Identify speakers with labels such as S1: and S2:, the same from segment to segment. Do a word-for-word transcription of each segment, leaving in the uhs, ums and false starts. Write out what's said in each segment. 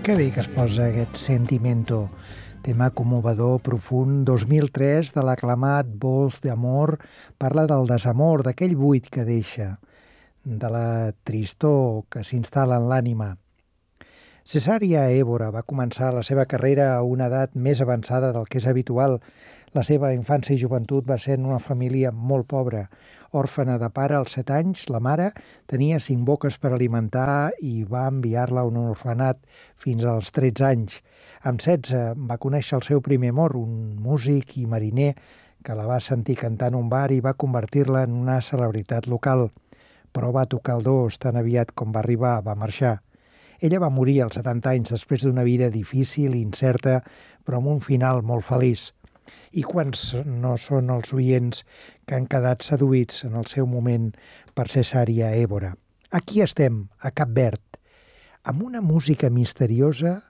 S1: Que bé que es posa aquest Sentimento, tema commovedor, profund. dos mil tres, de l'aclamat Voz de Amor, parla del desamor, d'aquell buit que deixa, de la tristor que s'instal·la en l'ànima. Cesària Évora va començar la seva carrera a una edat més avançada del que és habitual. La seva infància i joventut va ser en una família molt pobra. Òrfena de pare als set anys, la mare tenia cinc boques per alimentar i va enviar-la a un orfenat fins als tretze anys. Amb setze va conèixer el seu primer amor, un músic i mariner que la va sentir cantar en un bar i va convertir-la en una celebritat local. Però va tocar el dos tan aviat com va arribar, va marxar. Ella va morir als setanta anys després d'una vida difícil i incerta, però amb un final molt feliç. I quants no són els oients que han quedat seduïts en el seu moment per Cesària Évora? Aquí estem, a Cap Verd, amb una música misteriosa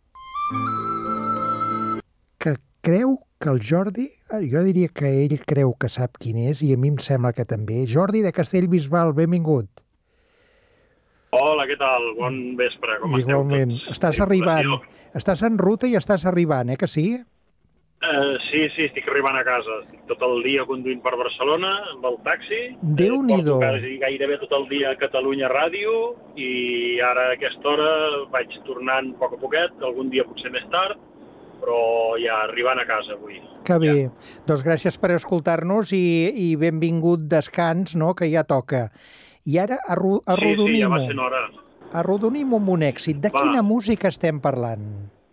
S1: que creu que el Jordi, jo diria que ell creu que sap quin és, i a mi em sembla que també. Jordi de Castellbisbal, benvingut.
S2: Hola, què tal? Bon vespre, com esteu tots?
S1: Igualment. Estàs arribant, estàs en ruta i estàs arribant, eh, que sí?
S2: Uh, sí, sí, estic arribant a casa. Estic tot el dia conduint per Barcelona amb el taxi.
S1: Déu-n'hi-do.
S2: Porto gairebé tot el dia a Catalunya Ràdio i ara a aquesta hora vaig tornant a poc a poquet, algun dia potser més tard, però ja arribant a casa avui.
S1: Que bé.
S2: Ja.
S1: Doncs gràcies per escoltar-nos i, i benvingut descans, no?, que ja toca. I ara arro arrodonim-ho.
S2: Sí, sí, ja va sent hora.
S1: Arrodonim-ho amb un èxit. De
S2: va.
S1: Quina música estem parlant?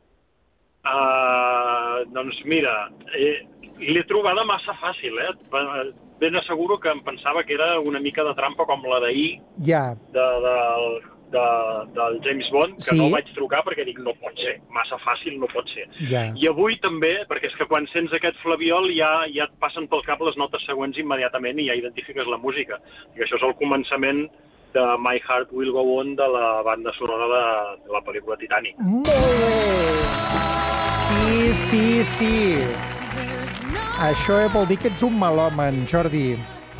S2: Uh, doncs mira, eh, l'he trobada massa fàcil, eh? Ben asseguro que em pensava que era una mica de trampa com la d'ahir,
S1: Ja.
S2: de, de, de, del James Bond, que
S1: Sí.
S2: no vaig trucar perquè dic, no pot ser, massa fàcil no pot ser.
S1: Ja.
S2: I avui també, perquè és que quan sents aquest flabiol ja, ja et passen pel cap les notes següents immediatament i ja identifiques la música. I això és el començament de My Heart Will Go On, de la banda sonora de, de la pel·lícula Titanic.
S1: Molt bé! Sí, sí, sí. Això vol dir que ets un melòman, Jordi.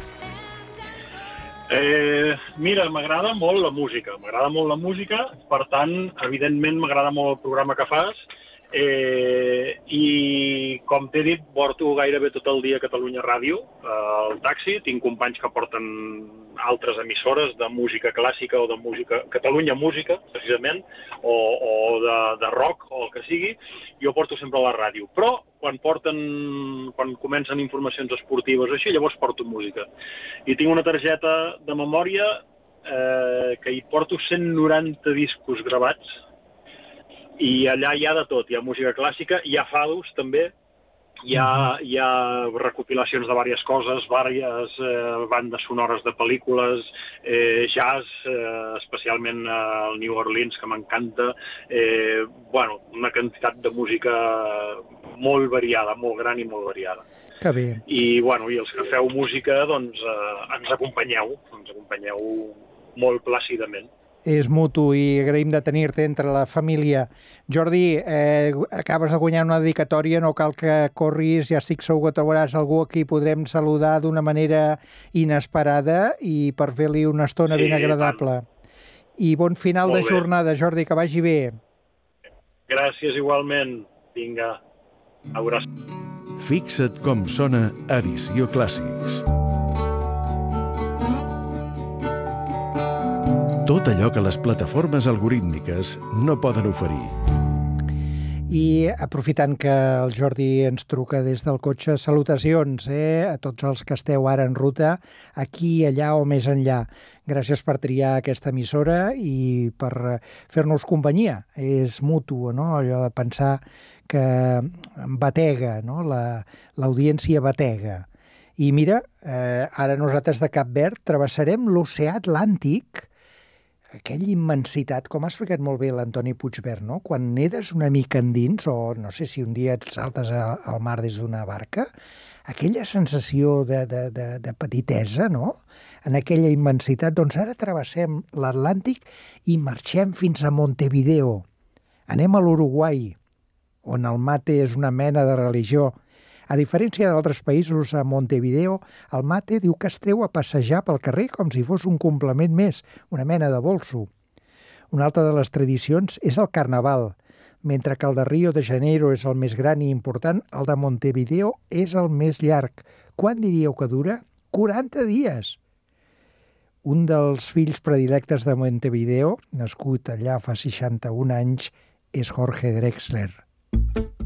S2: Eh, mira, m'agrada molt la música, m'agrada molt la música, per tant, evidentment m'agrada molt el programa que fas, eh, i com t'he dit, porto gairebé tot el dia a Catalunya Ràdio, eh, al taxi, tinc companys que porten altres emissores de música clàssica o de música, Catalunya Música, precisament, o, o de, de rock, o el que sigui, jo porto sempre a la ràdio, però quan porten, quan comencen informacions esportives o així, llavors porto música. I tinc una targeta de memòria eh, que hi porto cent noranta discos gravats, i allà hi ha de tot, hi ha música clàssica, hi ha fados també, hi ha, hi ha recopilacions de diverses coses, diverses eh, bandes sonores de pel·lícules, eh, jazz, eh, especialment el New Orleans, que m'encanta, eh, bueno, una quantitat de música molt variada, molt gran i molt variada.
S1: Que bé.
S2: I, bueno, i els que feu música, doncs, eh, ens acompanyeu, ens acompanyeu molt plàcidament.
S1: És mutu i agraïm de tenir-te entre la família. Jordi, eh, acabes de guanyar una dedicatòria, no cal que corris, ja estic segur que trobaràs algú a qui podrem saludar d'una manera inesperada i per fer-li una estona
S2: Sí,
S1: ben agradable. I bon final
S2: Molt
S1: de
S2: bé.
S1: jornada, Jordi, que vagi bé.
S2: Gràcies igualment. Vinga, abraç.
S3: Fixa't com sona Edició Clàssics. Tot allò que les plataformes algorítmiques no poden oferir.
S1: I aprofitant que el Jordi ens truca des del cotxe, salutacions eh, a tots els que esteu ara en ruta, aquí, allà o més enllà. Gràcies per triar aquesta emissora i per fer-nos companyia. És mutu, no?, allò de pensar que batega, no?, l'audiència la, batega. I mira, eh, ara nosaltres de Cap Verd travessarem l'oceà Atlàntic, aquella immensitat, com ha explicat molt bé l'Antoni Puigverd, no? Quan nedes una mica endins, o no sé si un dia et saltes al mar des d'una barca, aquella sensació de, de, de, de petitesa, no?, en aquella immensitat, doncs ara travessem l'Atlàntic i marxem fins a Montevideo. Anem a l'Uruguai, on el mate és una mena de religió. A diferència d'altres països, a Montevideo, el mate diu que es treu a passejar pel carrer com si fos un complement més, una mena de bolso. Una altra de les tradicions és el carnaval. Mentre que el de Rio de Janeiro és el més gran i important, el de Montevideo és el més llarg. Quant diríeu que dura? quaranta dies! Un dels fills predilectes de Montevideo, nascut allà fa seixanta-un anys, és Jorge Drexler.